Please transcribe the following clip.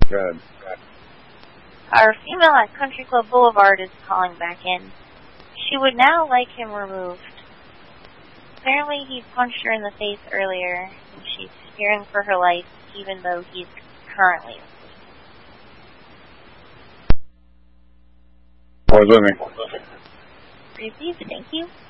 Good. Our female at Country Club Boulevard is calling back in. She would now like him removed. Apparently he punched her in the face earlier, and she's fearing for her life, even though he's currently asleep. Was with me. Received, thank you.